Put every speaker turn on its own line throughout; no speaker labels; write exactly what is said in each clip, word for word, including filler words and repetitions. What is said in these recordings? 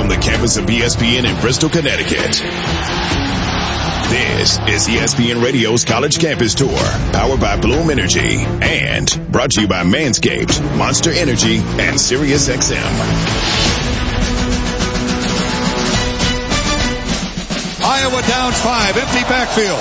from the campus of E S P N in Bristol, Connecticut. This is E S P N Radio's College Campus Tour, powered by Bloom Energy, and brought to you by Manscaped, Monster Energy, and Sirius X M.
Iowa down five, empty backfield.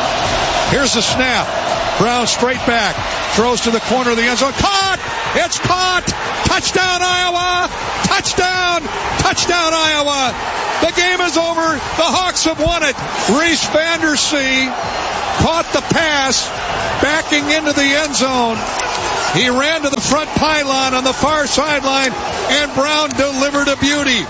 Here's the snap. Brown straight back, throws to the corner of the end zone. Caught! It's caught! Touchdown, Iowa! Touchdown! Touchdown, Iowa! The game is over. The Hawks have won it. Reese Vandersee caught the pass, backing into the end zone. He ran to the front pylon on the far sideline, and Brown delivered a beauty.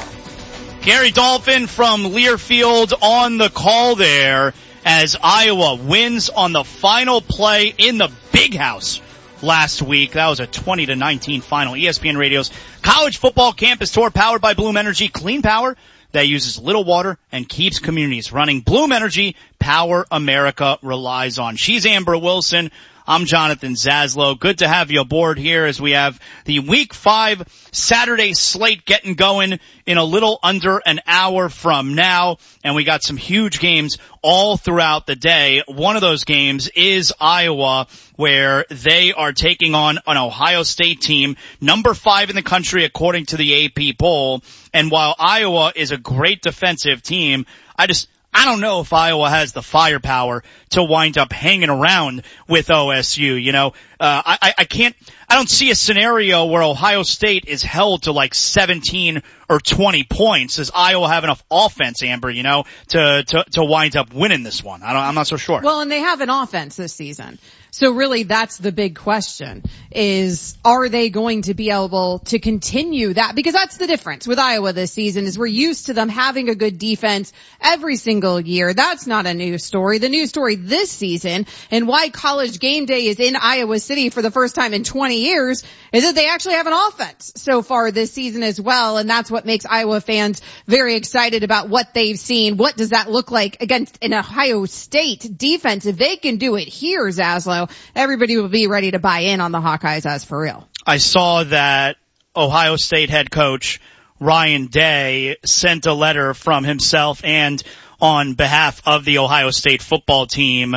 Gary Dolphin from Learfield on the call there as Iowa wins on the final play in the Big House last week. That was a twenty to nineteen final. E S P N Radio's College Football Campus Tour, powered by Bloom Energy, clean power that uses little water and keeps communities running. Bloom Energy, power America relies on. She's Amber Wilson. I'm Jonathan Zaslow. Good to have you aboard here as we have the week five Saturday slate getting going in a little under an hour from now. And we got some huge games all throughout the day. One of those games is Iowa, where they are taking on an Ohio State team, number five in the country according to the A P poll. And while Iowa is a great defensive team, I just, I don't know if Iowa has the firepower to wind up hanging around with O S U. You know, uh, I, I can't, I don't see a scenario where Ohio State is held to like seventeen or twenty points. Does Iowa have enough offense, Amber, you know, to, to, to wind up winning this one? I don't, I'm not so sure.
Well, and they have an offense this season. So really that's the big question is, are they going to be able to continue that? Because that's the difference with Iowa this season is we're used to them having a good defense every single year. That's not a new story. The new story this season and why College Game Day is in Iowa City for the first time in twenty years is that they actually have an offense so far this season as well. And that's what makes Iowa fans very excited about what they've seen. What does that look like against an Ohio State defense? If they can do it here, Zaslow, everybody will be ready to buy in on the Hawkeyes as for real.
I saw that Ohio State head coach Ryan Day sent a letter from himself and on behalf of the Ohio State football team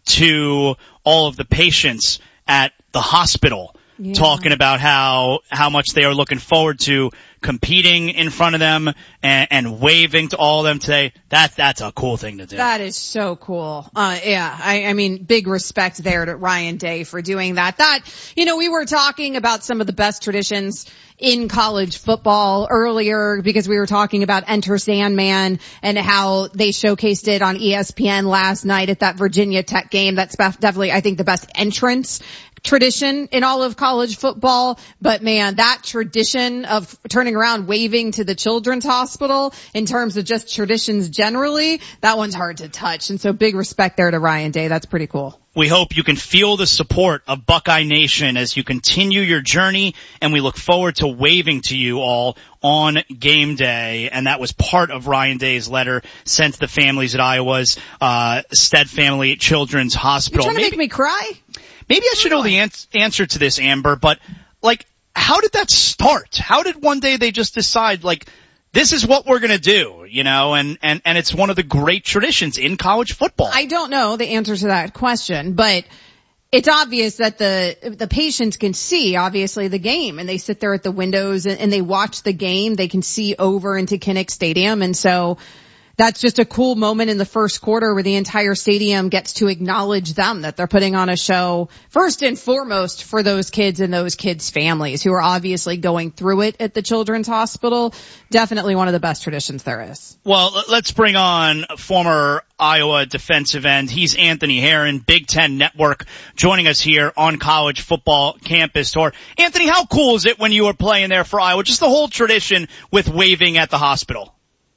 to all of the patients at the hospital, yeah, talking about how, how much they are looking forward to competing in front of them and, and waving to all of them today. That, that's a cool thing to do.
That is so cool. Uh, yeah, I, I mean, big respect there to Ryan Day for doing that. That, you know, we were talking about some of the best traditions in college football earlier because we were talking about Enter Sandman and how they showcased it on E S P N last night at that Virginia Tech game. That's definitely, I think, the best entrance tradition in all of college football. But man, that tradition of turning around waving to the children's hospital in terms of just traditions generally, that one's hard to touch. And so big respect there to Ryan Day. That's pretty cool.
We hope you can feel the support of Buckeye Nation as you continue your journey, and we look forward to waving to you all on game day. And that was part of Ryan Day's letter sent to the families at Iowa's uh Stead Family Children's Hospital.
You're trying to maybe, make me cry?
Maybe I should know the an- answer to this, Amber, but like, how did that start? How did one day they just decide, like, this is what we're going to do, you know, and, and, and it's one of the great traditions in college football.
I don't know the answer to that question, but it's obvious that the, the patients can see, obviously, the game, and they sit there at the windows and, and they watch the game. They can see over into Kinnick Stadium. And so that's just a cool moment in the first quarter where the entire stadium gets to acknowledge them, that they're putting on a show first and foremost for those kids and those kids' families who are obviously going through it at the Children's Hospital. Definitely one of the best traditions there is.
Well, let's bring on former Iowa defensive end. He's Anthony Herron, Big Ten Network, joining us here on College Football Campus Tour. Anthony, how cool is it when you were playing there for Iowa? Just the whole tradition with waving at the hospital.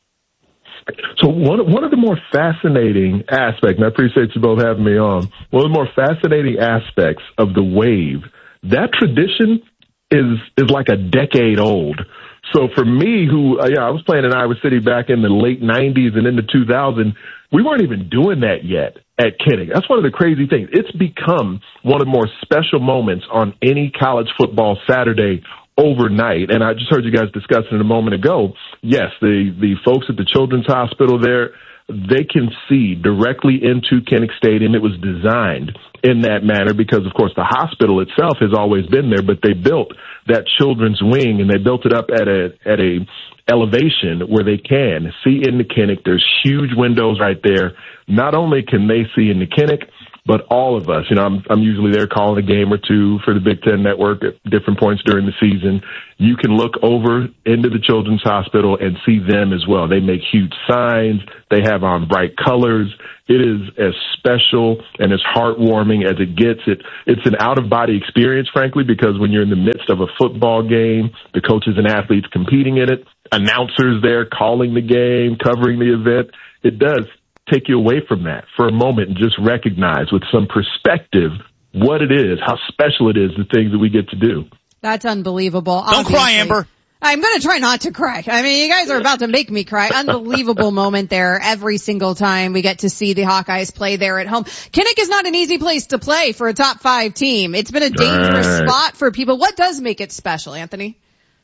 So one one of the more fascinating aspects, and I appreciate you both having me on, one of the more fascinating aspects of the wave, that tradition is is like a decade old. So for me, who, uh, yeah, I was playing in Iowa City back in the late nineties and into two thousand, we weren't even doing that yet at Kinnick. That's one of the crazy things. It's become one of the more special moments on any college football Saturday overnight. And I just heard you guys discussing it a moment ago. Yes, the, the folks at the Children's Hospital there, they can see directly into Kinnick Stadium. It was designed in that manner because, of course, the hospital itself has always been there, but they built that children's wing and they built it up at a, at a elevation where they can see into Kinnick. There's huge windows right there. Not only can they see into Kinnick, but all of us, you know, I'm, I'm usually there calling a game or two for the Big Ten Network at different points during the season. You can look over into the Children's Hospital and see them as well. They make huge signs. They have on bright colors. It is as special and as heartwarming as it gets. It, it's an out-of-body experience, frankly, because when you're in the midst of a football game, the coaches and athletes competing in it, announcers there calling the game, covering the event, it does take you away from that for a moment and just recognize with some perspective what it is, how special it is, the things that we get to do.
That's unbelievable.
Don't
obviously.
cry, Amber.
I'm going to try not to cry. I mean, you guys are about to make me cry. Unbelievable moment there every single time we get to see the Hawkeyes play there at home. Kinnick is not an easy place to play for a top five team. It's been a dangerous
right.
spot for people. What does make it special, Anthony?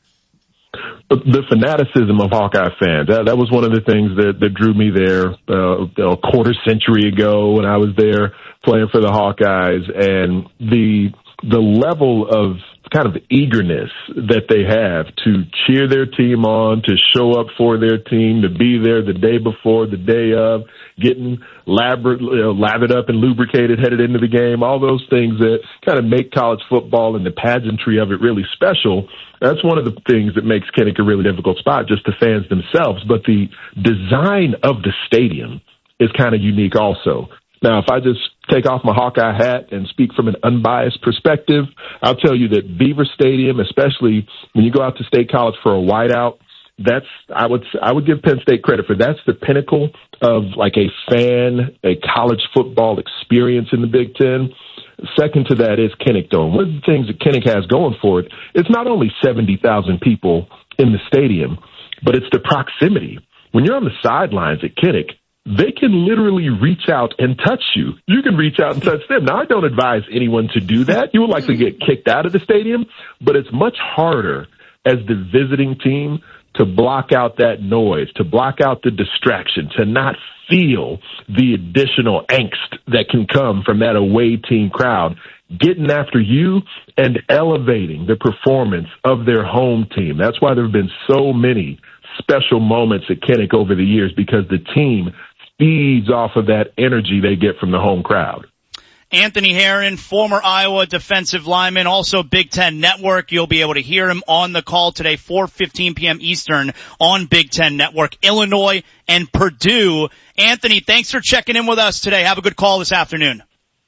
The fanaticism of Hawkeye fans. That, that was one of the things that, that drew me there uh, a quarter century ago when I was there playing for the Hawkeyes, and the the level of kind of eagerness that they have to cheer their team on, to show up for their team, to be there the day before, the day of, getting lathered, uh, lathered up and lubricated headed into the game, all those things that kind of make college football and the pageantry of it really special. That's one of the things that makes Kinnick a really difficult spot, just the fans themselves. But the design of the stadium is kind of unique also. Now, if I just take off my Hawkeye hat and speak from an unbiased perspective, I'll tell you that Beaver Stadium, especially when you go out to State College for a whiteout, that's, I would, I would give Penn State credit for that's the pinnacle of like a fan, a college football experience in the Big Ten. Second to that is Kinnick Dome. One of the things that Kinnick has going for it, it's not only seventy thousand people in the stadium, but it's the proximity. When you're on the sidelines at Kinnick, they can literally reach out and touch you. You can reach out and touch them. Now, I don't advise anyone to do that. You will likely get kicked out of the stadium, but it's much harder as the visiting team to block out that noise, to block out the distraction, to not feel the additional angst that can come from that away team crowd getting after you and elevating the performance of their home team. That's why there have been so many special moments at Kinnick over the years, because the team feeds off of that energy they get from the home crowd.
Anthony Herron, former Iowa defensive lineman, also Big Ten Network. You'll be able to hear him on the call today, four fifteen p.m. Eastern on Big Ten Network, Illinois and Purdue. Anthony, thanks for checking in with us today. Have a good call this afternoon.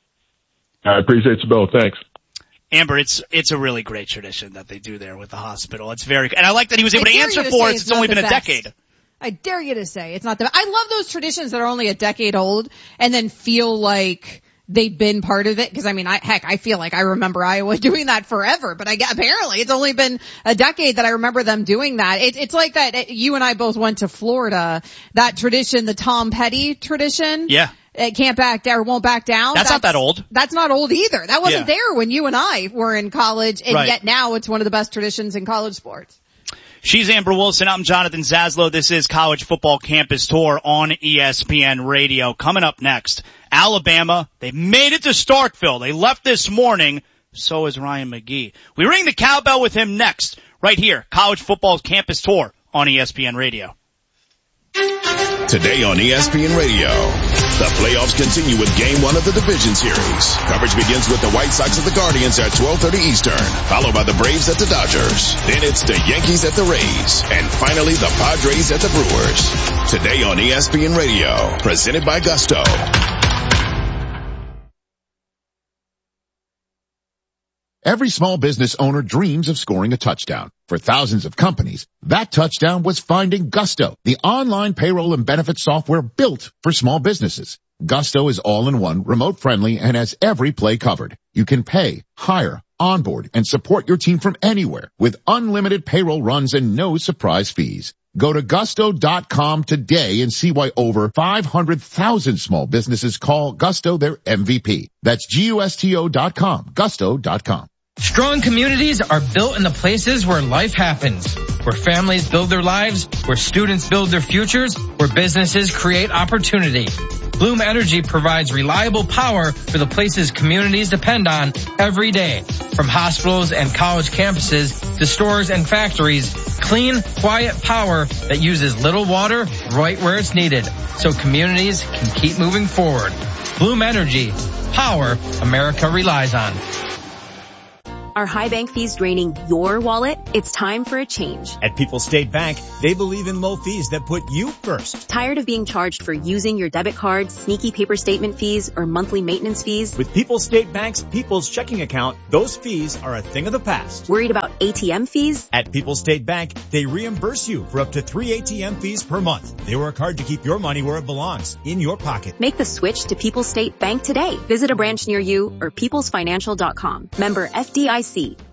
I appreciate you both. Thanks.
Amber, it's it's a really great tradition that they do there with the hospital. It's very, and I like that he was able
I
to answer
to
for it.
It's,
it's only been a
best.
decade.
I dare you to say it's not the. I love those traditions that are only a decade old and then feel like they've been part of it. Because I mean, I, heck, I feel like I remember Iowa doing that forever, but I apparently it's only been a decade that I remember them doing that. It, it's like that. You and I both went to Florida. That tradition, the Tom Petty tradition.
Yeah.
It can't back down or won't back down.
That's, that's not that old.
That's not old either. That wasn't
yeah.
there when you and I were in college, and
right.
yet now it's one of the best traditions in college sports.
She's Amber Wilson. I'm Jonathan Zaslow. This is College Football Campus Tour on E S P N Radio. Coming up next, Alabama. They made it to Starkville. They left this morning. So is Ryan McGee. We ring the cowbell with him next, right here. College Football Campus Tour on E S P N Radio.
Today on E S P N Radio, the playoffs continue with game one of the division series. Coverage begins with the White Sox at the Guardians at twelve thirty Eastern, followed by the Braves at the Dodgers. Then it's the Yankees at the Rays, and finally the Padres at the Brewers. Today on E S P N Radio, presented by Gusto.
Every small business owner dreams of scoring a touchdown. For thousands of companies, that touchdown was finding Gusto, the online payroll and benefits software built for small businesses. Gusto is all-in-one, remote-friendly, and has every play covered. You can pay, hire, onboard, and support your team from anywhere with unlimited payroll runs and no surprise fees. Go to gusto dot com today and see why over five hundred thousand small businesses call Gusto their M V P. That's G U S T O dot com, gusto dot com.
Strong communities are built in the places where life happens, where families build their lives, where students build their futures, where businesses create opportunity. Bloom Energy provides reliable power for the places communities depend on every day. From hospitals and college campuses to stores and factories, clean, quiet power that uses little water right where it's needed, so communities can keep moving forward. Bloom Energy, power America relies on.
Are high bank fees draining your wallet? It's time for a change.
At People's State Bank, they believe in low fees that put you first.
Tired of being charged for using your debit card, sneaky paper statement fees, or monthly maintenance fees?
With People's State Bank's People's Checking Account, those fees are a thing of the past.
Worried about A T M fees?
At People's State Bank, they reimburse you for up to three A T M fees per month. They work hard to keep your money where it belongs, in your pocket.
Make the switch to People's State Bank today. Visit a branch near you or peoples financial dot com. Member F D I C.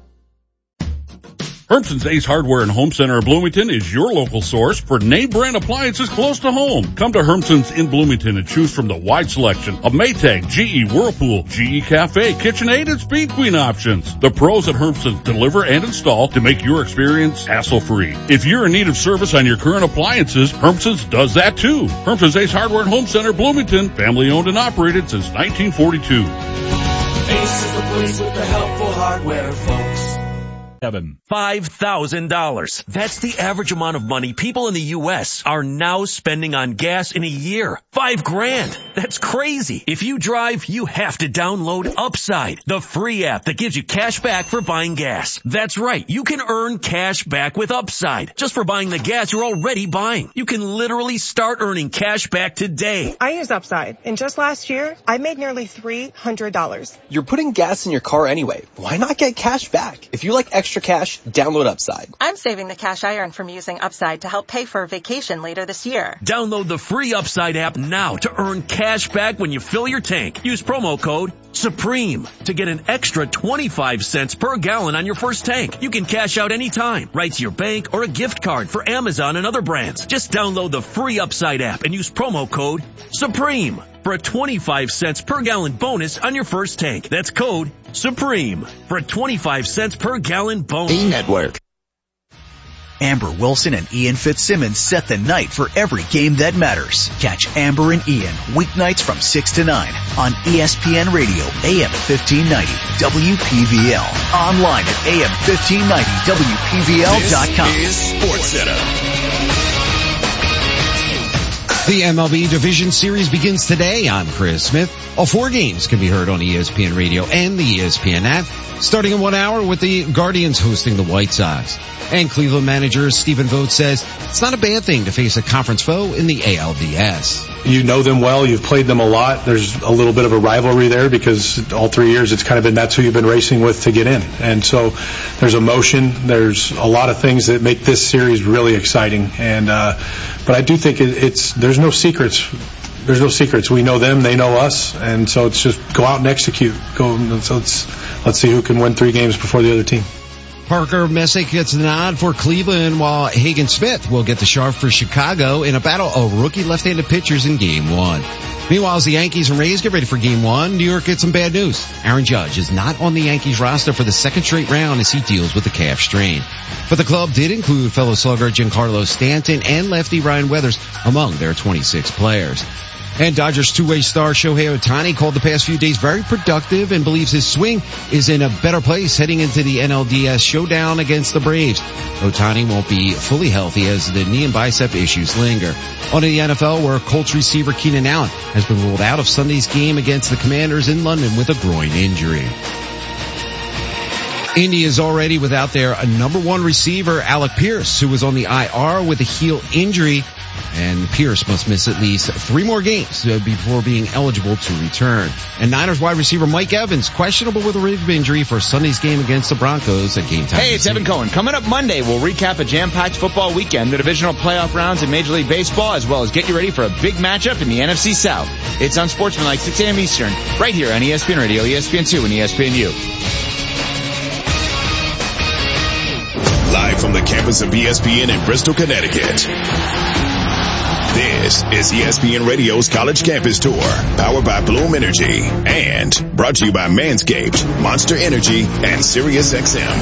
Hermson's Ace Hardware and Home Center in Bloomington is your local source for name brand appliances close to home. Come to Hermson's in Bloomington and choose from the wide selection of Maytag, G E, Whirlpool, G E Cafe, KitchenAid, and Speed Queen options. The pros at Hermson's deliver and install to make your experience hassle-free. If you're in need of service on your current appliances, Hermson's does that too. Hermson's Ace Hardware and Home Center, Bloomington, family owned and operated since nineteen forty-two.
Ace is the place with the helpful hardware, folks. five thousand dollars. That's the average amount of money people in the U S are now spending on gas in a year. Five grand. That's crazy. If you drive, you have to download Upside, the free app that gives you cash back for buying gas. That's right. You can earn cash back with Upside just for buying the gas you're already buying. You can literally start earning cash back today.
I use Upside, and just last year, I made nearly three hundred dollars.
You're putting gas in your car anyway. Why not get cash back? If you like extra cash, download Upside.
I'm saving the cash I earn from using Upside to help pay for a vacation later this year.
Download the free Upside app now to earn cash back when you fill your tank. Use promo code SUPREME to get an extra twenty-five cents per gallon on your first tank. You can cash out anytime, right to your bank or a gift card for Amazon and other brands. Just download the free Upside app and use promo code SUPREME for a twenty-five cents per gallon bonus on your first tank. That's code SUPREME for a twenty-five cents per gallon bonus.
E-Network.
Amber Wilson and Ian Fitzsimmons set the night for every game that matters. Catch Amber and Ian weeknights from six to nine on E S P N Radio, A M fifteen ninety, W P V L. Online at A M fifteen ninety W P V L dot com.
This is Sports Center.
The M L B Division Series begins today. I'm Chris Smith. All four games can be heard on E S P N Radio and the E S P N app, starting in one hour with the Guardians hosting the White Sox. And Cleveland manager Stephen Vogt says it's not a bad thing to face a conference foe in the A L D S.
You know them well. You've played them a lot. There's a little bit of a rivalry there because all three years it's kind of been that's who you've been racing with to get in. And so there's emotion. There's a lot of things that make this series really exciting. And uh, but I do think it, it's there's no secrets. There's no secrets. We know them. They know us. And so it's just go out and execute. Go. So let's let's see who can win three games before the other team.
Parker Messick gets the nod for Cleveland, while Hagen Smith will get the sharp for Chicago in a battle of rookie left-handed pitchers in Game one. Meanwhile, as the Yankees and Rays get ready for Game one, New York gets some bad news. Aaron Judge is not on the Yankees roster for the second straight round as he deals with the calf strain. But the club did include fellow slugger Giancarlo Stanton and lefty Ryan Weathers among their twenty-six players. And Dodgers two-way star Shohei Ohtani called the past few days very productive and believes his swing is in a better place heading into the N L D S showdown against the Braves. Ohtani won't be fully healthy as the knee and bicep issues linger. On to the N F L, where Colts receiver Keenan Allen has been ruled out of Sunday's game against the Commanders in London with a groin injury. Indy is already without their number one receiver, Alec Pierce, who was on the I R with a heel injury. And Pierce must miss at least three more games before being eligible to return. And Niners wide receiver Mike Evans, questionable with a rib injury for Sunday's game against the Broncos at Game Time.
Hey, it's Evan Cohen. Coming up Monday, we'll recap a jam-packed football weekend, the divisional playoff rounds in Major League Baseball, as well as get you ready for a big matchup in the N F C South. It's on Sportsmanlike, six a.m. Eastern, right here on E S P N Radio, E S P N two, and E S P N U.
Live from the campus of E S P N in Bristol, Connecticut. This is E S P N Radio's College Campus Tour, powered by Bloom Energy, and brought to you by Manscaped, Monster Energy, and SiriusXM.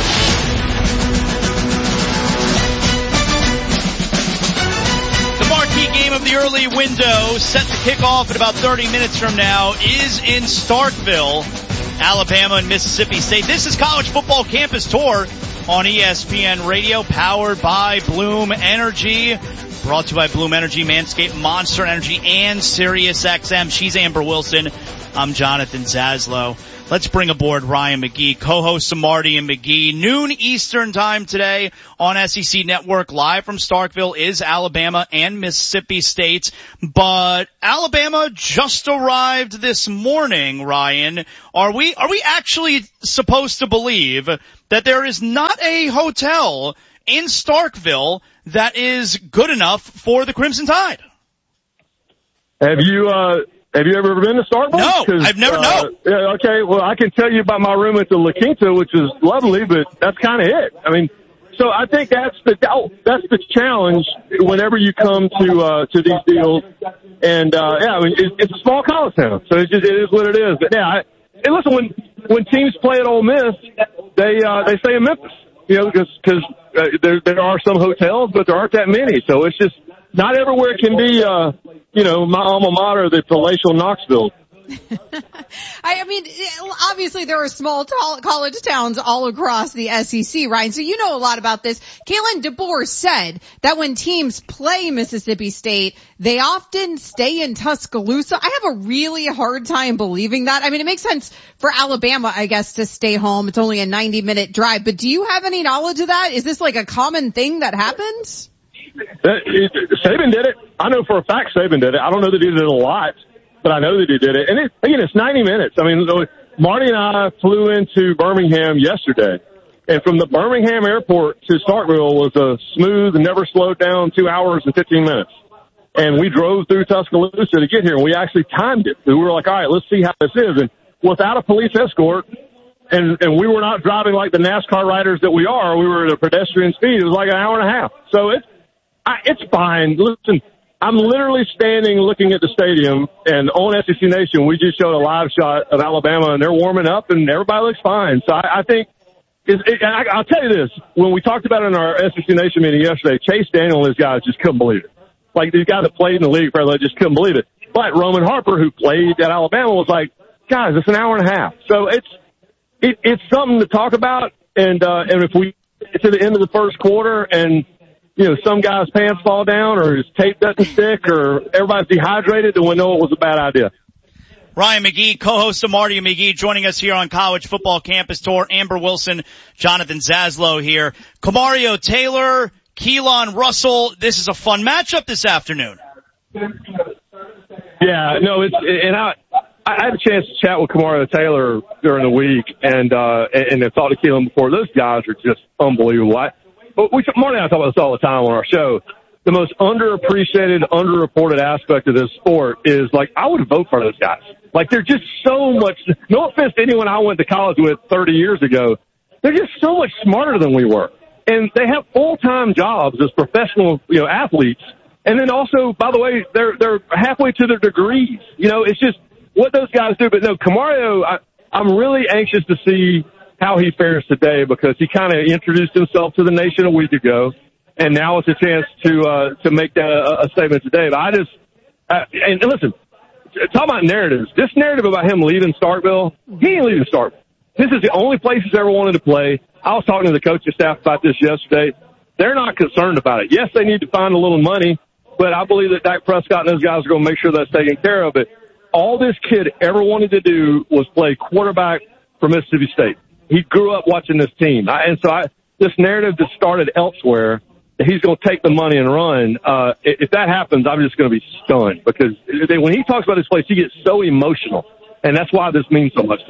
The marquee game of the early window, set to kick off in about thirty minutes from now, is in Starkville, Alabama and Mississippi State. This is College Football Campus Tour on E S P N Radio, powered by Bloom Energy. Brought to you by Bloom Energy, Manscaped, Monster Energy, and SiriusXM. She's Amber Wilson. I'm Jonathan Zaslow. Let's bring aboard Ryan McGee, co-host of Marty and McGee. Noon Eastern time today on S E C Network. Live from Starkville is Alabama and Mississippi State. But Alabama just arrived this morning, Ryan. Are we, are we actually supposed to believe that there is not a hotel in Starkville that is good enough for the Crimson Tide?
Have you, uh, have you ever been to Starkville?
No, I've never,
uh,
no.
Yeah, okay, well, I can tell you about my room at the La Quinta, which is lovely, but that's kind of it. I mean, so I think that's the, oh, that's the challenge whenever you come to, uh, to these deals. And, uh, yeah, I mean, it, it's a small college town, so it's just, it is what it is. But yeah, I, and listen, when, when teams play at Ole Miss, they, uh, they stay in Memphis, you know, because, because, uh, there, there are some hotels, but there aren't that many. So it's just, not everywhere can be, uh, you know, my alma mater, the palatial Knoxville.
I, I mean, obviously there are small t- college towns all across the S E C, Ryan, so you know a lot about this. Kalen DeBoer said that when teams play Mississippi State, they often stay in Tuscaloosa. I have a really hard time believing that. I mean, it makes sense for Alabama, I guess, to stay home. It's only a ninety minute drive, but do you have any knowledge of that? Is this like a common thing that happens?
That, it, Saban did it. I know for a fact Saban did it. I don't know that he did it a lot, but I know that he did it. And it, again, it's ninety minutes. I mean, Marty and I flew into Birmingham yesterday, and from the Birmingham airport to Starkville was a smooth, never slowed down two hours and fifteen minutes. And we drove through Tuscaloosa to get here, and we actually timed it. We were like, all right, let's see how this is. And without a police escort, and, and we were not driving like the NASCAR riders that we are, we were at a pedestrian speed. It was like an hour and a half. So it's, I, it's fine. Listen, I'm literally standing looking at the stadium, and on S E C Nation, we just showed a live shot of Alabama, and they're warming up, and everybody looks fine. So I, I think, it's, it, I, I'll tell you this, when we talked about it in our S E C Nation meeting yesterday, Chase Daniel and his guys just couldn't believe it. Like, these guys that played in the league, probably just couldn't believe it. But Roman Harper, who played at Alabama, was like, guys, it's an hour and a half. So it's, it, it's something to talk about, and, uh, and if we get to the end of the first quarter and, you know, some guy's pants fall down or his tape doesn't stick or everybody's dehydrated, then we know it was a bad idea.
Ryan McGee, co-host of Marty and McGee, joining us here on College Football Campus Tour. Amber Wilson, Jonathan Zaslow here. Kamario Taylor, Keelan Russell. This is a fun matchup this afternoon.
Yeah, no, it's, and I, I had a chance to chat with Kamario Taylor during the week and, uh, and I talked to Keelan before. Those guys are just unbelievable. I, But we, Marty and I talk about this all the time on our show. The most underappreciated, underreported aspect of this sport is, like, I would vote for those guys. Like, they're just so much, no offense to anyone I went to college with thirty years ago, they're just so much smarter than we were. And they have full-time jobs as professional, you know, athletes. And then also, by the way, they're, they're halfway to their degrees. You know, it's just what those guys do. But no, Kamario, I, I'm really anxious to see how he fares today because he kind of introduced himself to the nation a week ago, and now it's a chance to uh, to make that a, a statement today. But I just uh, and, and listen, talk about narratives. This narrative about him leaving Starkville, he ain't leaving Starkville. This is the only place he's ever wanted to play. I was talking to the coaching staff about this yesterday. They're not concerned about it. Yes, they need to find a little money, but I believe that Dak Prescott and those guys are going to make sure that's taken care of. But all this kid ever wanted to do was play quarterback for Mississippi State. He grew up watching this team. I, and so I, this narrative that started elsewhere, that he's going to take the money and run, uh, if that happens, I'm just going to be stunned because they, when he talks about this place, he gets so emotional. And that's why this means so much to him.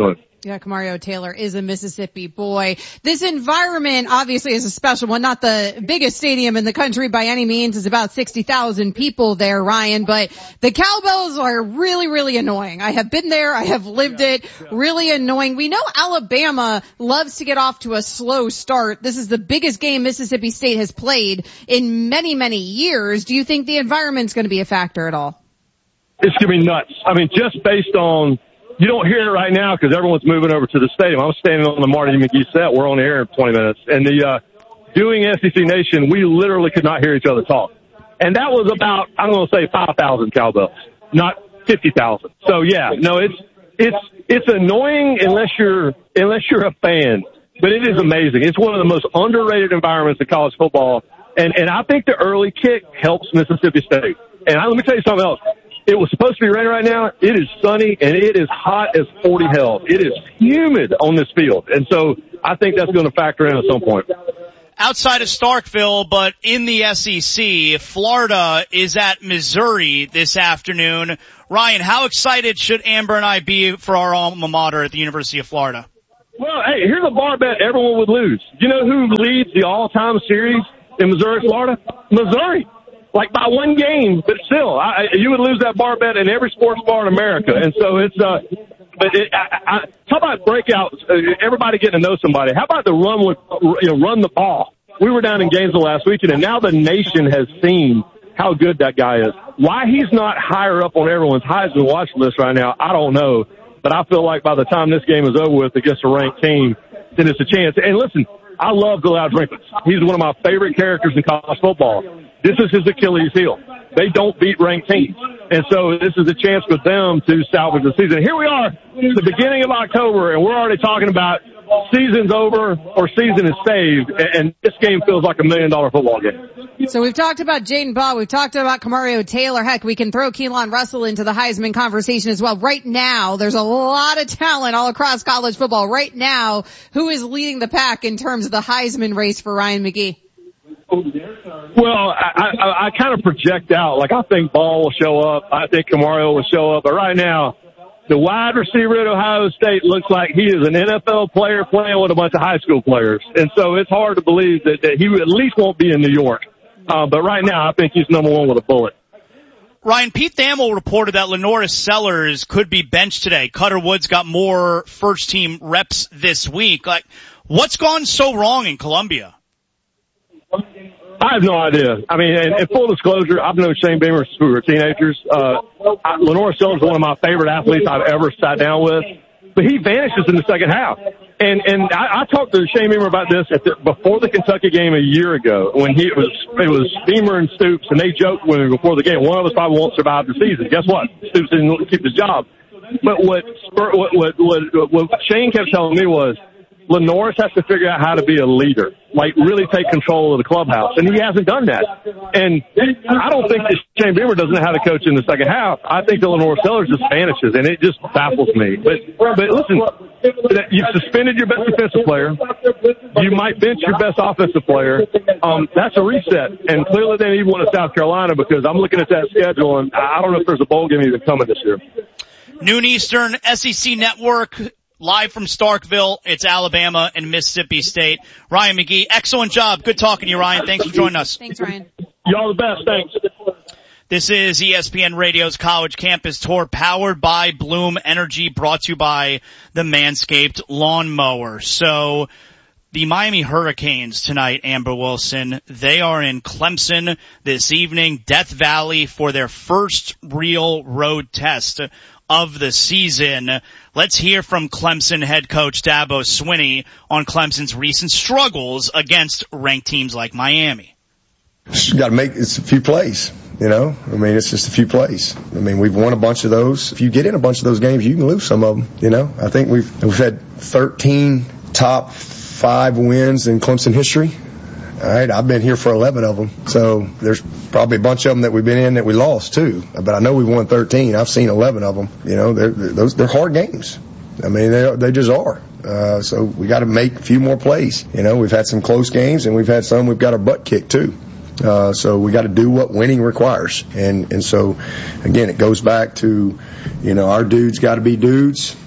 Yeah, Camario Taylor is a Mississippi boy. This environment obviously is a special one. Not the biggest stadium in the country by any means. It's about sixty thousand people there, Ryan, but the cowbells are really, really annoying. I have been there. I have lived it. Really annoying. We know Alabama loves to get off to a slow start. This is the biggest game Mississippi State has played in many, many years. Do you think the environment's going to be a factor at all?
It's going to be nuts. I mean, just based on, you don't hear it right now because everyone's moving over to the stadium. I'm standing on the Marty McGee set. We're on the air in twenty minutes. And the, uh, doing S E C Nation, we literally could not hear each other talk. And that was about, I'm going to say five thousand cowbells, not fifty thousand. So yeah, no, it's, it's, it's annoying unless you're, unless you're a fan, but it is amazing. It's one of the most underrated environments in college football. And, and I think the early kick helps Mississippi State. And I, let me tell you something else. It was supposed to be raining right now. It is sunny, and it is hot as forty hell. It is humid on this field. And so I think that's going to factor in at some point.
Outside of Starkville, but in the S E C, Florida is at Missouri this afternoon. Ryan, how excited should Amber and I be for our alma mater at the University of Florida?
Well, hey, here's a bar bet everyone would lose. You know who leads the all-time series in Missouri, Florida? Missouri. Like by one game, but still, I, you would lose that bar bet in every sports bar in America. And so it's, uh, but it, I, I, how about breakouts? Uh, everybody getting to know somebody. How about the run with, you know, run the ball? We were down in Gainesville last weekend, and now the nation has seen how good that guy is. Why he's not higher up on everyone's Heisman watch list right now, I don't know. But I feel like by the time this game is over with against a ranked team, then it's a chance. And listen, I love Bilal Drinkwitz. He's one of my favorite characters in college football. This is his Achilles heel. They don't beat ranked teams. And so this is a chance for them to salvage the season. Here we are, the beginning of October, and we're already talking about season's over or season is saved, and this game feels like a million-dollar football game.
So we've talked about Jaden Ball. We've talked about Camario Taylor. Heck, we can throw Keelan Russell into the Heisman conversation as well. Right now, there's a lot of talent all across college football. Right now, who is leading the pack in terms of the Heisman race for Ryan McGee?
Well, I, I, I kind of project out. Like, I think Ball will show up. I think Camario will show up. But right now, the wide receiver at Ohio State looks like he is an N F L player playing with a bunch of high school players. And so it's hard to believe that, that he at least won't be in New York. Uh, but right now, I think he's number one with a bullet.
Ryan, Pete Thamel reported that Lenoris Sellers could be benched today. Cutter Woods got more first-team reps this week. Like, what's gone so wrong in Columbia?
I have no idea. I mean, and, and full disclosure, I've known Shane Beamer since we were teenagers. Uh, I, Lenoris Sellers is one of my favorite athletes I've ever sat down with, but he vanishes in the second half. And and I, I talked to Shane Beamer about this at the, before the Kentucky game a year ago when he it was it was Beamer and Stoops, and they joked when before the game, one of us probably won't survive the season. Guess what? Stoops didn't keep his job. But what what what what, what Shane kept telling me was, Lenoris has to figure out how to be a leader, like really take control of the clubhouse, and he hasn't done that. And I don't think that Shane Beamer doesn't know how to coach in the second half. I think that Lenoris Sellers just vanishes, and it just baffles me. But but listen, you've suspended your best defensive player. You might bench your best offensive player. Um, that's a reset, and clearly they need one in South Carolina because I'm looking at that schedule, and I don't know if there's a bowl game even coming this year.
Noon Eastern, S E C Network. Live from Starkville, it's Alabama and Mississippi State. Ryan McGee, excellent job. Good talking to you, Ryan. Thanks for joining us.
Thanks, Ryan.
Y'all the best. Thanks.
This is E S P N Radio's College Campus Tour, powered by Bloom Energy, brought to you by the Manscaped Lawnmower. So, the Miami Hurricanes tonight, Amber Wilson, they are in Clemson this evening, Death Valley, for their first real road test of the season. Let's hear from Clemson head coach Dabo Swinney on Clemson's recent struggles against ranked teams like Miami.
You got to make it's a few plays, you know. I mean, it's just a few plays. I mean, we've won a bunch of those. If you get in a bunch of those games, you can lose some of them. You know, I think we've we've had thirteen top five wins in Clemson history. All right, I've been here for eleven of them, so there's probably a bunch of them that we've been in that we lost too. But I know we've won thirteen. I've seen eleven of them. You know, they're, they're, those they're hard games. I mean, they they just are. Uh, so we got to make a few more plays. You know, we've had some close games, and we've had some we've got our butt kicked too. Uh, so we got to do what winning requires. And and so again, it goes back to, you know, our dudes got to be dudes.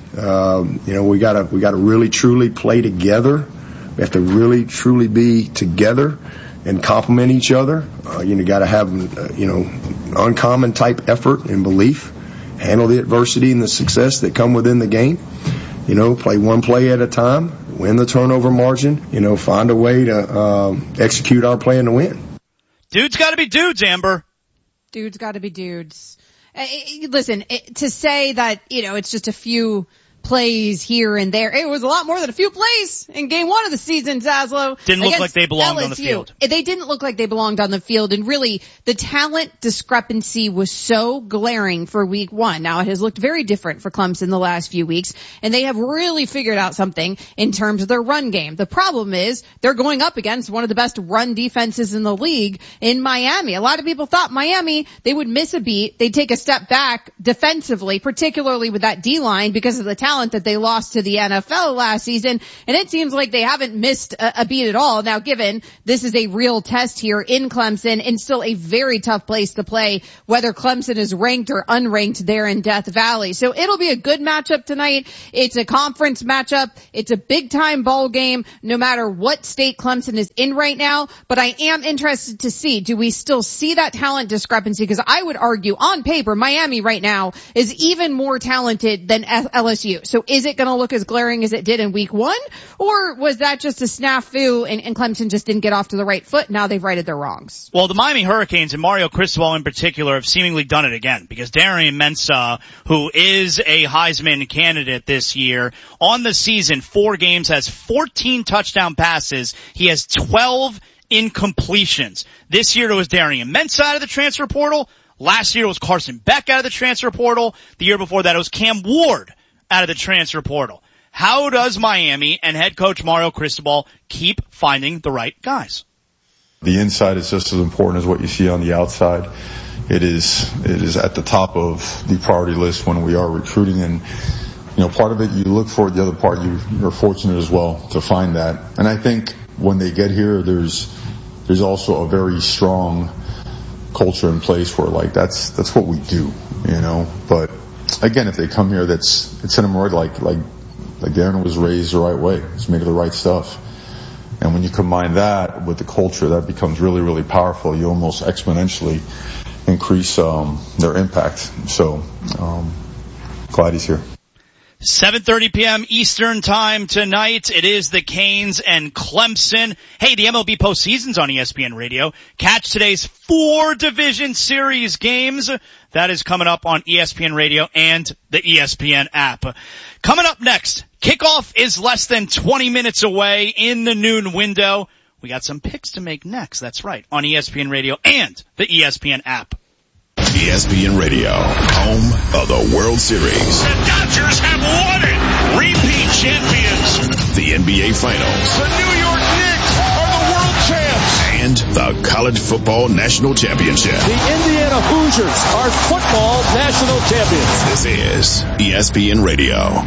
Um, you know, we gotta, we gotta really truly play together. We have to really truly be together and complement each other. Uh, you know, got to have, uh, you know, uncommon type effort and belief, handle the adversity and the success that come within the game. You know, play one play at a time, win the turnover margin, you know, find a way to um, execute our plan to win.
Dudes got to be dudes, Amber.
Dudes got to be dudes. Uh, listen, it, to say that, you know, it's just a few plays here and there. It was a lot more than a few plays in game one of the season, Zaslow.
Didn't look like they belonged
L S U.
on the field.
They didn't look like they belonged on the field, and really the talent discrepancy was so glaring for week one. Now it has looked very different for Clemson the last few weeks, and they have really figured out something in terms of their run game. The problem is they're going up against one of the best run defenses in the league in Miami. A lot of people thought Miami, they would miss a beat. They'd take a step back defensively, particularly with that D-line because of the talent that they lost to the N F L last season, and it seems like they haven't missed a, a beat at all. Now, given this is a real test here in Clemson and still a very tough place to play, whether Clemson is ranked or unranked there in Death Valley. So it'll be a good matchup tonight. It's a conference matchup. It's a big time ball game no matter what state Clemson is in right now, but I am interested to see, do we still see that talent discrepancy? Because I would argue on paper, Miami right now is even more talented than L S U. So is it going to look as glaring as it did in week one? Or was that just a snafu and, and Clemson just didn't get off to the right foot? Now they've righted their wrongs.
Well, the Miami Hurricanes and Mario Cristobal in particular have seemingly done it again, because Darian Mensah, who is a Heisman candidate this year, on the season, four games, has fourteen touchdown passes. He has twelve incompletions. This year it was Darian Mensah out of the transfer portal. Last year it was Carson Beck out of the transfer portal. The year before that it was Cam Ward out of the transfer portal. How does Miami and head coach Mario Cristobal keep finding the right guys?
The inside is just as important as what you see on the outside. It is, it is at the top of the priority list when we are recruiting, and, you know, part of it you look for it, the other part you, you're fortunate as well to find that. And I think when they get here, there's, there's also a very strong culture in place where, like, that's, that's what we do, you know, but again, if they come here, that's, it's in them right, like, like, like Darren was raised the right way. He's made of the right stuff. And when you combine that with the culture, that becomes really, really powerful. You almost exponentially increase, um, their impact. So, um, glad he's here.
seven thirty p.m. Eastern time tonight. It is the Canes and Clemson. Hey, the M L B postseason's on E S P N Radio. Catch today's four division series games. That is coming up on E S P N Radio and the E S P N app. Coming up next, kickoff is less than twenty minutes away in the noon window. We got some picks to make next. That's right, on E S P N Radio and the E S P N app.
E S P N Radio, home of the World Series.
The Dodgers have won it! Repeat champions.
The N B A Finals.
The New York Knicks are the world champs.
And the College Football National Championship.
The Indiana Hoosiers are football national champions.
This is E S P N Radio.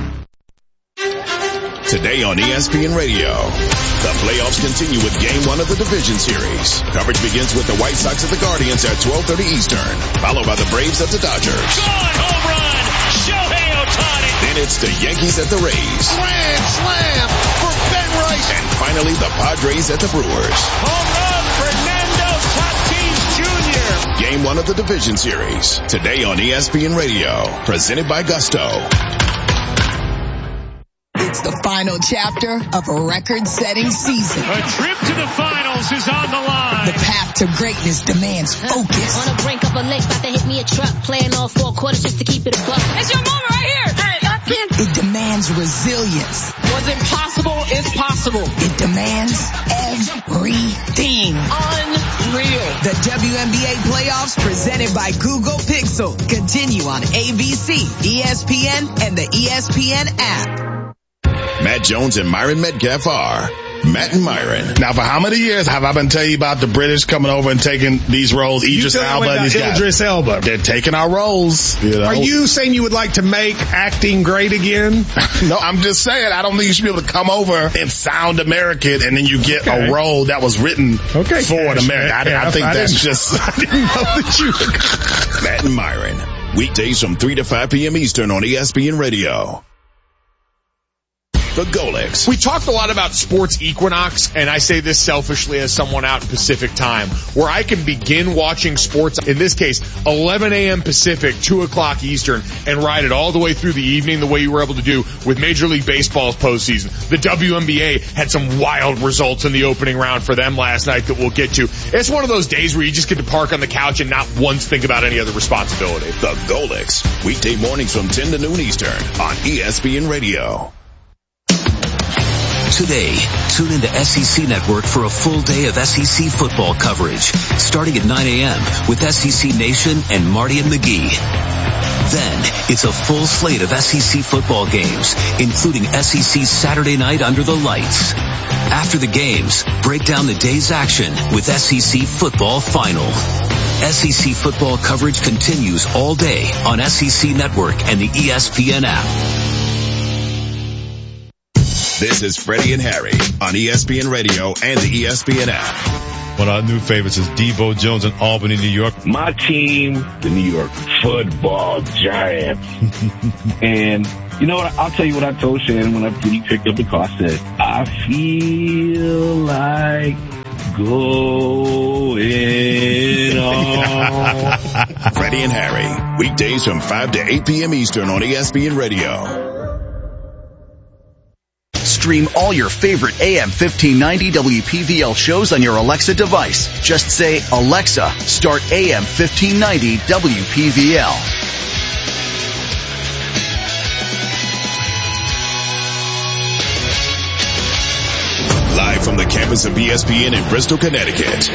Today on E S P N Radio, the playoffs continue with Game one of the Division Series. Coverage begins with the White Sox at the Guardians at twelve thirty Eastern, followed by the Braves at the Dodgers.
Gone, home run, Shohei Ohtani.
Then it's the Yankees at the Rays.
Grand slam for Ben Rice.
And finally, the Padres at the Brewers.
Home run, Fernando Tatis Junior
Game one of the Division Series, today on E S P N Radio, presented by Gusto.
It's the final chapter of a record-setting season.
A trip to the finals is on the line.
The path to greatness demands focus.
On the brink of a lake, about to hit me a truck. Playing all four quarters just to keep it a buck. It's your moment right here. Hey, I can't.
It demands resilience.
What's impossible is possible.
It demands everything.
Unreal.
The W N B A playoffs presented by Google Pixel continue on A B C, E S P N, and the E S P N app.
Matt Jones and Myron Metcalf are Matt and Myron.
Now, for how many years have I been telling you about the British coming over and taking these roles? Idris Elba and these guys.
Idris Elba.
They're taking our roles. You know?
Are you saying you would like to make acting great again?
No, I'm just saying I don't think you should be able to come over and sound American and then you get okay. a role that was written okay, for an American. I, yeah, I think I that's just...
I didn't know that you...
Matt and Myron. Weekdays from three to five p.m. Eastern on E S P N Radio. The Golix.
We talked a lot about sports equinox, and I say this selfishly as someone out in Pacific time, where I can begin watching sports, in this case, eleven a.m. Pacific, two o'clock Eastern, and ride it all the way through the evening the way you were able to do with Major League Baseball's postseason. The W N B A had some wild results in the opening round for them last night that we'll get to. It's one of those days where you just get to park on the couch and not once think about any other responsibility.
The Golix. Weekday mornings from ten to noon Eastern on E S P N Radio.
Today, tune into S E C Network for a full day of S E C football coverage, starting at nine a.m. with S E C Nation and Marty and McGee. Then, it's a full slate of S E C football games, including S E C Saturday Night Under the Lights. After the games, break down the day's action with S E C Football Final. S E C football coverage continues all day on S E C Network and the E S P N app.
This is Freddie and Harry on E S P N Radio and the E S P N app.
One of our new favorites is Devo Jones in Albany, New York.
My team, the New York Football Giants. And you know what? I'll tell you what I told Shannon when, I, when he picked up the car. I said, I feel like going on.
Freddie and Harry, weekdays from five to eight p.m. Eastern on E S P N Radio.
Stream all your favorite A M fifteen ninety W P V L shows on your Alexa device. Just say, Alexa, start A M fifteen ninety W P V L.
Live from the campus of E S P N in Bristol, Connecticut.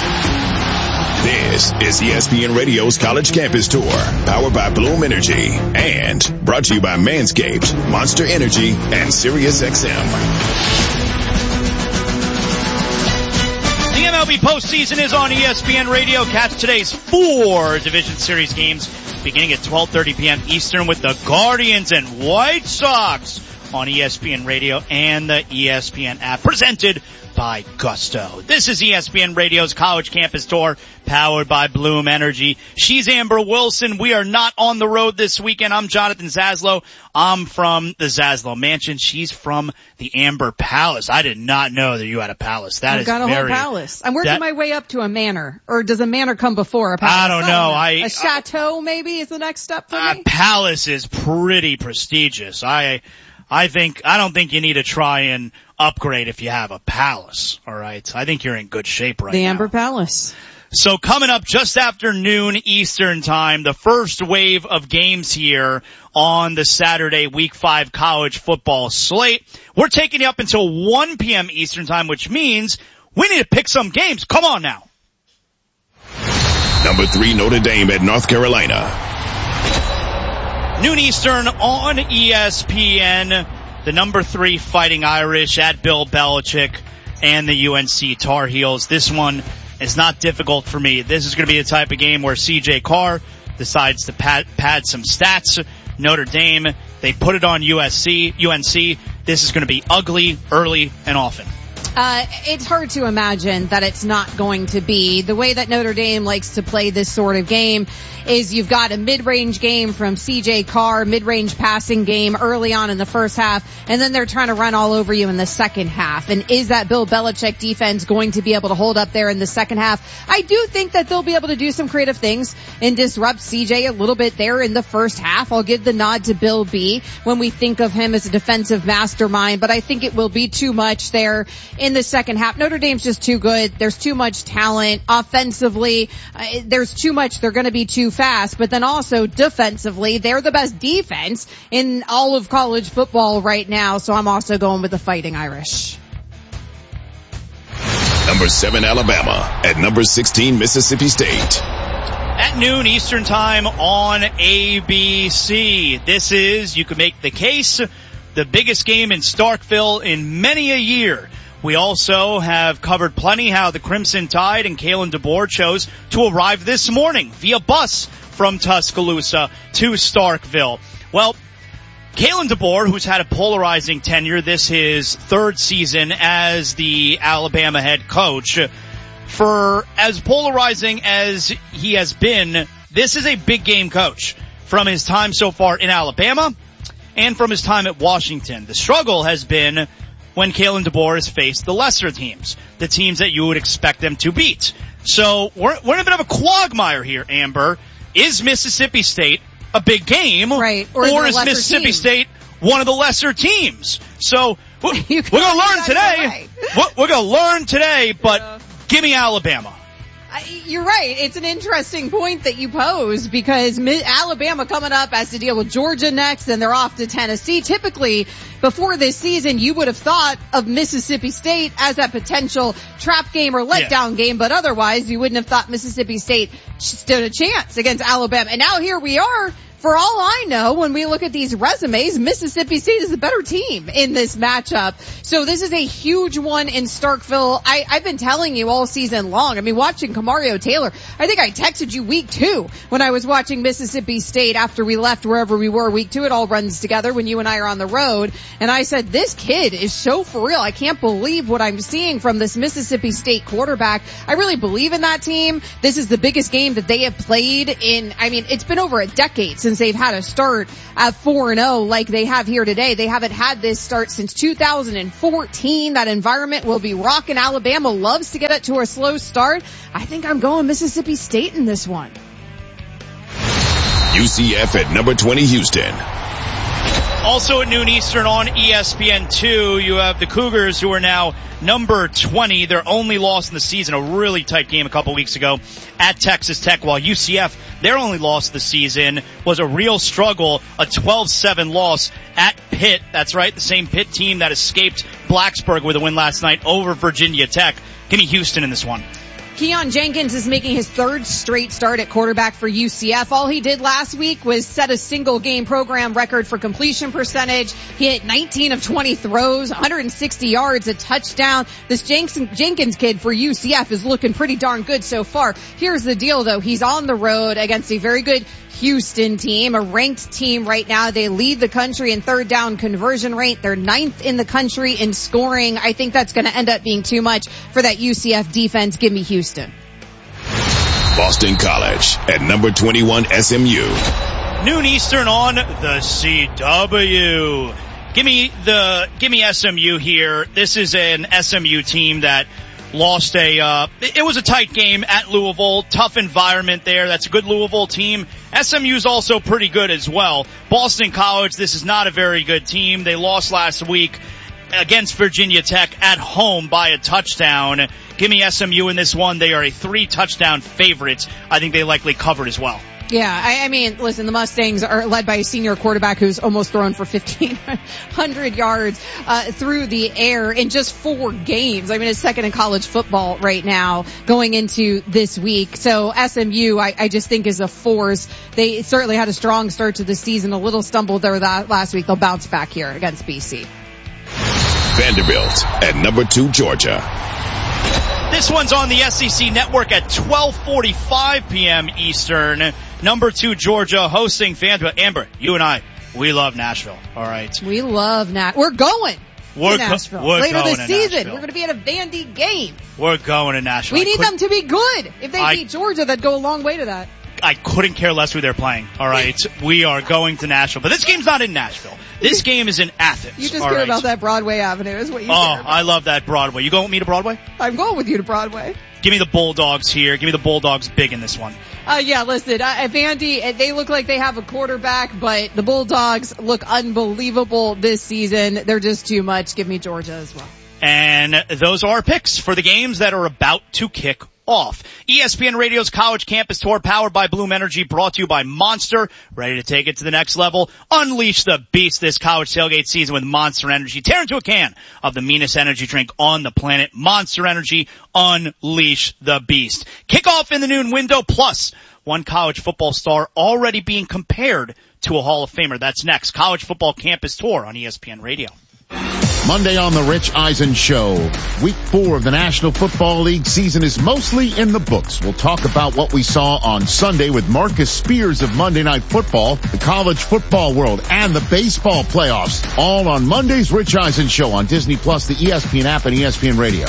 This is E S P N Radio's College Campus Tour, powered by Bloom Energy, and brought to you by Manscaped, Monster Energy, and SiriusXM.
The M L B postseason is on E S P N Radio. Catch today's four Division Series games beginning at twelve thirty p.m. Eastern with the Guardians and White Sox on E S P N Radio and the E S P N app, presented by Gusto. This is E S P N Radio's College Campus Tour, powered by Bloom Energy. She's Amber Wilson. We are not on the road this weekend. I'm Jonathan Zaslow. I'm from the Zaslow Mansion. She's from the Amber Palace. I did not know that you had a palace. That
I've
is
got a
very,
whole palace. I'm working
that,
my way up to a manor. Or does a manor come before a palace?
I don't know. I,
a chateau maybe is the next step for
a
me?
A palace is pretty prestigious. I... I think, I don't think you need to try and upgrade if you have a palace, alright? I think you're in good shape right now.
The Amber Palace.
So coming up just after noon Eastern time, the first wave of games here on the Saturday week five college football slate. We're taking you up until one p.m. Eastern time, which means we need to pick some games. Come on now.
Number three, Notre Dame at North Carolina.
Noon Eastern on E S P N, the number three Fighting Irish at Bill Belichick and the U N C Tar Heels. This one is not difficult for me. This is going to be the type of game where C J Carr decides to pad, pad some stats. Notre Dame, they put it on U S C, U N C. This is going to be ugly, early, and often.
Uh, it's hard to imagine that it's not going to be. The way that Notre Dame likes to play this sort of game is you've got a mid-range game from C J Carr, mid-range passing game early on in the first half, and then they're trying to run all over you in the second half. And is that Bill Belichick defense going to be able to hold up there in the second half? I do think that they'll be able to do some creative things and disrupt C J a little bit there in the first half. I'll give the nod to Bill B when we think of him as a defensive mastermind, but I think it will be too much there in the second half. Notre Dame's just too good. There's too much talent offensively. Uh, there's too much. They're going to be too fast, but then also defensively, they're the best defense in all of college football right now. So I'm also going with the Fighting Irish.
Number seven, Alabama at number sixteen, Mississippi State.
At noon Eastern time on A B C. This is, you can make the case, the biggest game in Starkville in many a year. We also have covered plenty how the Crimson Tide and Kalen DeBoer chose to arrive this morning via bus from Tuscaloosa to Starkville. Well, Kalen DeBoer, who's had a polarizing tenure, this his third season as the Alabama head coach. For as polarizing as he has been, this is a big game coach from his time so far in Alabama and from his time at Washington. The struggle has been when Kalen DeBoer has faced the lesser teams, the teams that you would expect them to beat. So we're, we're in a bit of a quagmire here, Amber. Is Mississippi State a big game?
Right. Or,
or
is,
is Mississippi
team?
State one of the lesser teams? So we're, we're going to learn today. We're, we're going to learn today, but yeah. Give me Alabama.
You're right. It's an interesting point that you pose because Alabama coming up has to deal with Georgia next, and they're off to Tennessee. Typically, before this season, you would have thought of Mississippi State as a potential trap game or letdown yeah. game, but otherwise you wouldn't have thought Mississippi State stood a chance against Alabama. And now here we are. For all I know, when we look at these resumes, Mississippi State is the better team in this matchup. So this is a huge one in Starkville. I, I've been telling you all season long. I mean, watching Kamario Taylor, I think I texted you week two when I was watching Mississippi State after we left wherever we were week two. It all runs together when you and I are on the road. And I said, this kid is so for real. I can't believe what I'm seeing from this Mississippi State quarterback. I really believe in that team. This is the biggest game that they have played in, I mean, it's been over a decade since they've had a start at four and oh like they have here today. They haven't had this start since two thousand fourteen. That environment will be rocking. Alabama loves to get it to a slow start. I think I'm going Mississippi State in this one.
U C F at number twenty, Houston.
Also at noon Eastern on E S P N two, you have the Cougars, who are now number twenty. Their only loss in the season, a really tight game a couple weeks ago at Texas Tech, while U C F, their only loss of the season was a real struggle, a twelve seven loss at Pitt. That's right, the same Pitt team that escaped Blacksburg with a win last night over Virginia Tech. Give me Houston in this one.
Keon Jenkins is making his third straight start at quarterback for U C F. All he did last week was set a single game program record for completion percentage. He hit nineteen of twenty throws, one hundred sixty yards, a touchdown. This Jenkins kid for U C F is looking pretty darn good so far. Here's the deal though. He's on the road against a very good Houston team, a ranked team right now. They lead the country in third down conversion rate. They're ninth in the country in scoring. I think that's going to end up being too much for that U C F defense. Give me Houston.
Boston College at number twenty-one, S M U.
Noon Eastern on the C W. Give me the, give me S M U here. This is an S M U team that lost a, uh, it was a tight game at Louisville. Tough environment there. That's a good Louisville team. S M U's also pretty good as well. Boston College, this is not a very good team. They lost last week against Virginia Tech at home by a touchdown. Give me S M U in this one. They are a three touchdown favorite. I think they likely covered as well.
Yeah, I, I mean, listen, the Mustangs are led by a senior quarterback who's almost thrown for fifteen hundred yards uh, through the air in just four games. I mean, it's second in college football right now going into this week. So S M U, I, I just think is a force. They certainly had a strong start to the season, a little stumbled there that last week. They'll bounce back here against B C.
Vanderbilt at number two, Georgia.
This one's on the S E C Network at twelve forty-five p.m. Eastern. Number two, Georgia, hosting Vanderbilt. Amber, you and I, we love Nashville. All right.
We love Nashville. We're going
we're
to Nashville.
Go- we're
Later
going
this
to
season.
Nashville.
We're going to be at a Vandy game.
We're going to Nashville.
We need them to be good. If they
I,
beat Georgia, that'd go a long way to that.
I couldn't care less who they're playing. All right. We are going to Nashville. But this game's not in Nashville. This game is in Athens.
You just
all
care
right.
about that Broadway Avenue is what you
Oh,
care about.
I love that Broadway. You going with me to Broadway?
I'm going with you to Broadway.
Give me the Bulldogs here. Give me the Bulldogs big in this one.
Uh, yeah, listen, uh, Vandy, they look like they have a quarterback, but the Bulldogs look unbelievable this season. They're just too much. Give me Georgia as well.
And those are our picks for the games that are about to kick off. E S P N Radio's College Campus Tour, powered by Bloom Energy, brought to you by Monster. Ready to take it to the next level? Unleash the beast this college tailgate season with Monster Energy. Tear into a can of the meanest energy drink on the planet. Monster Energy, unleash the beast. Kickoff in the noon window, plus one college football star already being compared to a Hall of Famer. That's next. College Football Campus Tour on E S P N Radio.
Monday on the Rich Eisen Show. Week four of the National Football League season is mostly in the books. We'll talk about what we saw on Sunday with Marcus Spears of Monday Night Football, the college football world, and the baseball playoffs. All on Monday's Rich Eisen Show on Disney Plus, the E S P N app, and E S P N Radio.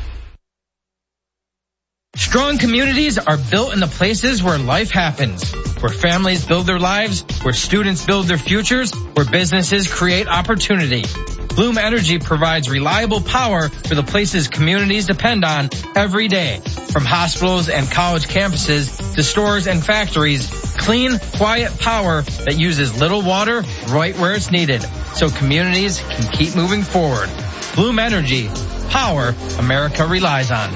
Strong communities are built in the places where life happens. where families build their lives, where students build their futures, where businesses create opportunity. Bloom Energy provides reliable power for the places communities depend on every day. From hospitals and college campuses to stores and factories, clean, quiet power that uses little water right where it's needed, so communities can keep moving forward. Bloom Energy, power America relies on.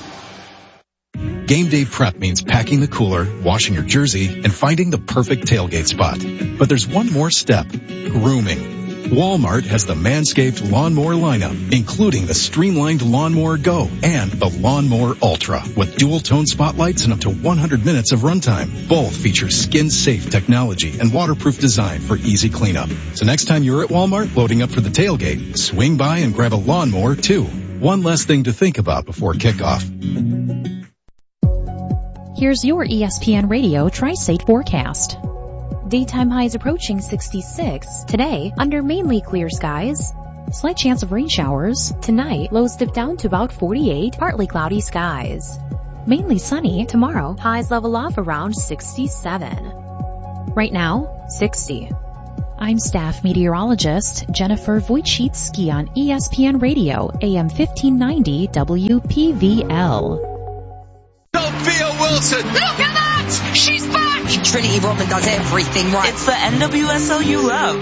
Game day prep means packing the cooler, washing your jersey, and finding the perfect tailgate spot. But there's one more step: grooming. Walmart has the Manscaped Lawnmower lineup, including the Streamlined Lawnmower Go and the Lawnmower Ultra, with dual-tone spotlights and up to one hundred minutes of runtime. Both feature skin-safe technology and waterproof design for easy cleanup. So next time you're at Walmart loading up for the tailgate, swing by and grab a lawnmower too. One less thing to think about before kickoff.
Here's your E S P N Radio Tri-State forecast. Daytime highs approaching sixty-six. Today, under mainly clear skies. Slight chance of rain showers. Tonight, lows dip down to about forty-eight, partly cloudy skies. Mainly sunny. Tomorrow, highs level off around sixty-seven. Right now, sixty. I'm staff meteorologist Jennifer Wojcicki on E S P N Radio, A M fifteen ninety W P V L.
Sophia Wilson!
Look at that! She's back!
Trinity Rodman does everything right.
It's the N W S L you love.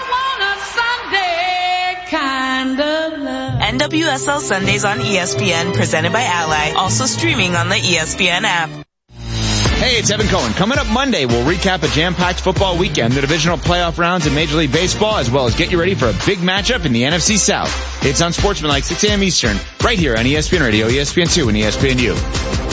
I want a Sunday kind of love. N W S L Sundays on E S P N, presented by Ally. Also streaming on the E S P N app.
Hey, it's Evan Cohen. Coming up Monday, we'll recap a jam-packed football weekend, the divisional playoff rounds in Major League Baseball, as well as get you ready for a big matchup in the N F C South. It's Unsportsmanlike, six a.m. Eastern, right here on E S P N Radio, E S P N two, and E S P N U.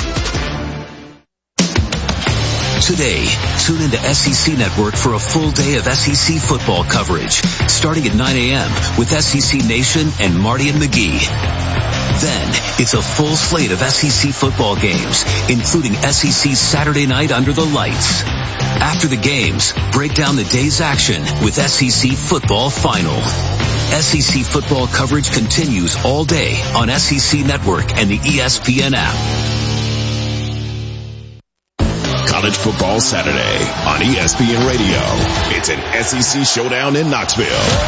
Today, tune into S E C Network for a full day of S E C football coverage, starting at nine a.m. with S E C Nation and Marty and McGee. Then, it's a full slate of S E C football games, including S E C Saturday Night Under the Lights. After the games, break down the day's action with S E C Football Final. S E C football coverage continues all day on S E C Network and the E S P N app.
College Football Saturday on E S P N Radio. It's an S E C showdown in Knoxville.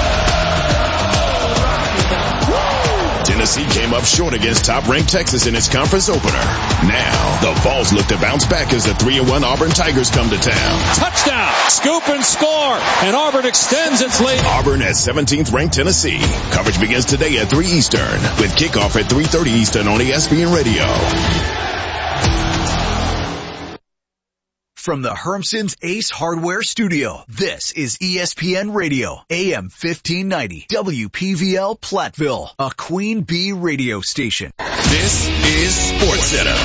Tennessee came up short against top-ranked Texas in its conference opener. Now, the Vols look to bounce back as the three and one Auburn Tigers come to town.
Touchdown! Scoop and score! And Auburn extends its lead.
Auburn has seventeenth-ranked Tennessee. Coverage begins today at three Eastern, with kickoff at three thirty Eastern on E S P N Radio.
From the Hermson's Ace Hardware Studio, this is E S P N Radio, A M fifteen ninety, W P V L Platteville, a Queen Bee radio station.
This is SportsCenter.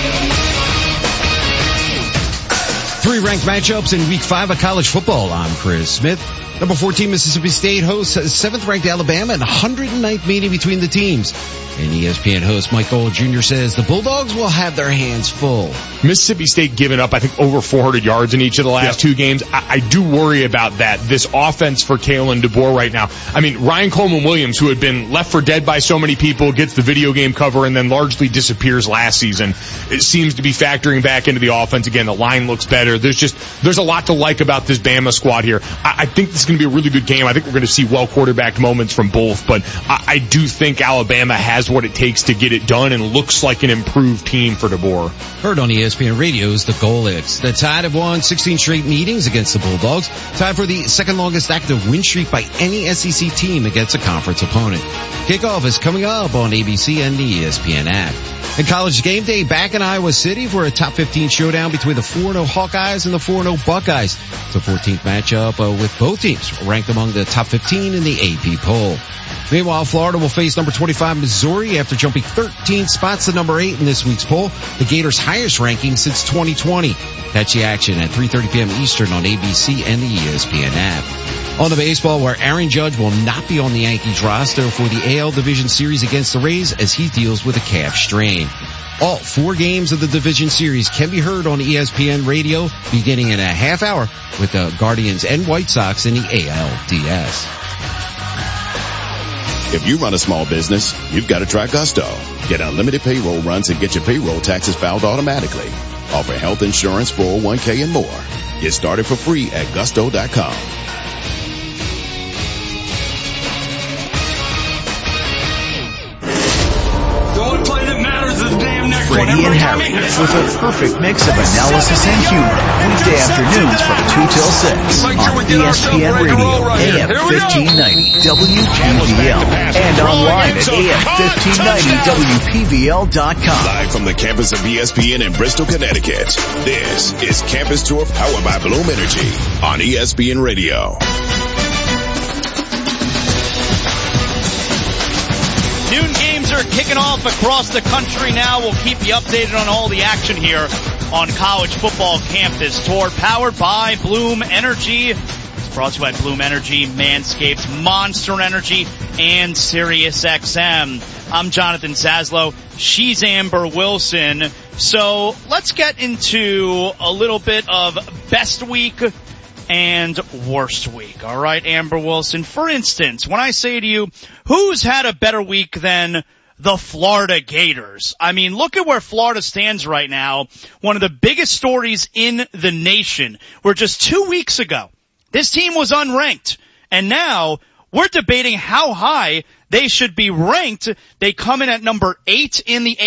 Three ranked matchups in week five of college football. I'm Chris Smith. Number fourteen, Mississippi State hosts seventh ranked Alabama in one hundred ninth meeting between the teams. And E S P N host Mike Gold Junior says the Bulldogs will have their hands full.
Mississippi State giving up, I think, over four hundred yards in each of the last yep. two games. I, I do worry about that. This offense for Kalen DeBoer right now. I mean, Ryan Coleman Williams, who had been left for dead by so many people, gets the video game cover and then largely disappears last season. It seems to be factoring back into the offense again. The line looks better. There's just, there's a lot to like about this Bama squad here. I, I think this is going to be a really good game. I think we're going to see well quarterbacked moments from both, but I, I do think Alabama has what it takes to get it done and looks like an improved team for DeBoer.
Heard on E S P N Radio's The Goalies. The Tide have won sixteen straight meetings against the Bulldogs, tied for the second longest active win streak by any S E C team against a conference opponent. Kickoff is coming up on A B C and the E S P N app. And College Game Day back in Iowa City for a top fifteen showdown between the four and oh Hawkeyes and the four and oh Buckeyes. It's a fourteenth matchup uh, with both teams ranked among the top fifteen in the A P poll. Meanwhile, Florida will face number twenty-five Missouri after jumping thirteen spots to number eight in this week's poll, the Gators' highest ranking since twenty twenty. Catch the action at three thirty p.m. Eastern on A B C and the E S P N app. On to baseball, where Aaron Judge will not be on the Yankees roster for the A L Division Series against the Rays as he deals with a calf strain. All four games of the Division Series can be heard on E S P N Radio beginning in a half hour with the Guardians and White Sox in the A L D S.
If you run a small business, you've got to try Gusto. Get unlimited payroll runs and get your payroll taxes filed automatically. Offer health insurance, four oh one k, and more. Get started for free at gusto dot com.
Freddie and Harry with a perfect mix of analysis and humor. Weekday afternoons from two till six on E S P N Radio, A M fifteen ninety, W P V L, and online at A M fifteen ninety W P V L dot com.
Live from the campus of E S P N in Bristol, Connecticut, this is Campus Tour powered by Bloom Energy on E S P N Radio.
Noon games are kicking off across the country now. We'll keep you updated on all the action here on College Football Campus Tour, powered by Bloom Energy. It's brought to you by Bloom Energy, Manscaped, Monster Energy, and SiriusXM. I'm Jonathan Zaslow. She's Amber Wilson. So let's get into a little bit of best week and worst week. All right, Amber Wilson. For instance, when I say to you, who's had a better week than the Florida Gators? I mean, look at where Florida stands right now. One of the biggest stories in the nation, where just two weeks ago, this team was unranked. And now we're debating how high they should be ranked. They come in at number eight in the